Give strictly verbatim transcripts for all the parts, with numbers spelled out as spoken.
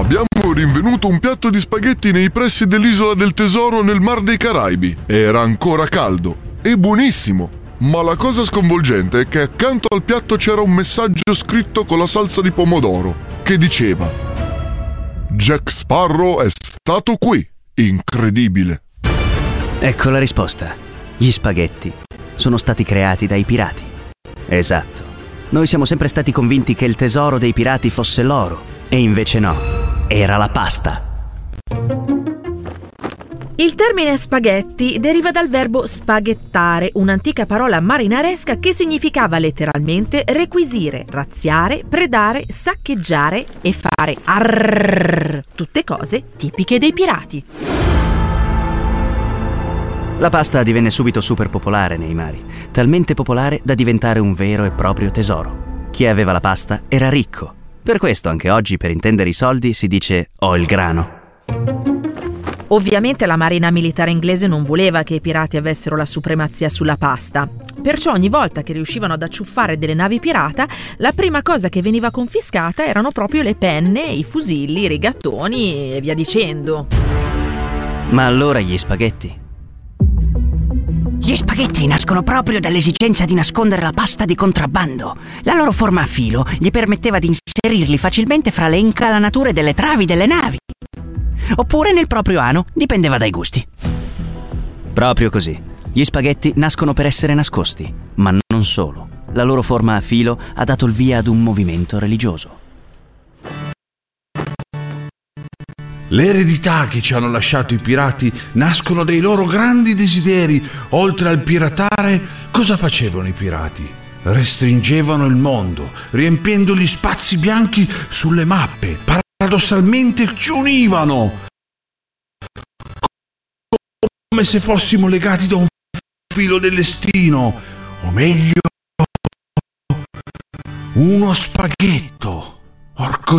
Abbiamo rinvenuto un piatto di spaghetti nei pressi dell'isola del tesoro nel Mar dei Caraibi. Era ancora caldo e buonissimo. Ma la cosa sconvolgente è che accanto al piatto c'era un messaggio scritto con la salsa di pomodoro che diceva: Jack Sparrow è stato qui. Incredibile. Ecco la risposta. Gli spaghetti sono stati creati dai pirati. Esatto. Noi siamo sempre stati convinti che il tesoro dei pirati fosse l'oro, e invece no, era la pasta. Il termine spaghetti deriva dal verbo spaghettare, un'antica parola marinaresca che significava letteralmente requisire, razziare, predare, saccheggiare e fare arrrrrrr, tutte cose tipiche dei pirati. La pasta divenne subito super popolare nei mari, talmente popolare da diventare un vero e proprio tesoro. Chi aveva la pasta era ricco. Per questo anche oggi, per intendere i soldi, si dice «ho il grano». Ovviamente la marina militare inglese non voleva che i pirati avessero la supremazia sulla pasta. Perciò ogni volta che riuscivano ad acciuffare delle navi pirata, la prima cosa che veniva confiscata erano proprio le penne, i fusilli, i rigattoni e via dicendo. Ma allora gli spaghetti? Gli spaghetti nascono proprio dall'esigenza di nascondere la pasta di contrabbando. La loro forma a filo gli permetteva di inserirli facilmente fra le incalanature delle travi delle navi. Oppure nel proprio ano, dipendeva dai gusti. Proprio così. Gli spaghetti nascono per essere nascosti, ma non solo. La loro forma a filo ha dato il via ad un movimento religioso. Le eredità che ci hanno lasciato i pirati nascono dai loro grandi desideri. Oltre al piratare, cosa facevano i pirati? Restringevano il mondo, riempiendo gli spazi bianchi sulle mappe. Paradossalmente ci univano, come se fossimo legati da un filo del destino, o meglio, uno spaghetto. Porco.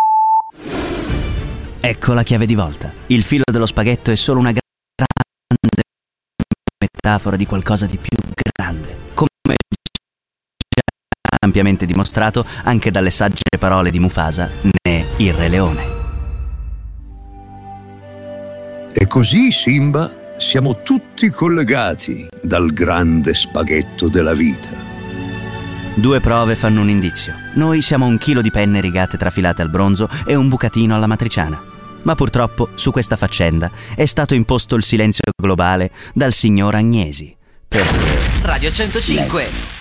Ecco la chiave di volta. Il filo dello spaghetto è solo una grande metafora di qualcosa di più grande, come già ampiamente dimostrato anche dalle sagge parole di Mufasa, né il Re Leone. E così, Simba, siamo tutti collegati dal grande spaghetto della vita. Due prove fanno un indizio. Noi siamo un chilo di penne rigate trafilate al bronzo e un bucatino alla matriciana. Ma purtroppo su questa faccenda è stato imposto il silenzio globale dal signor Agnesi. Per Radio centocinque.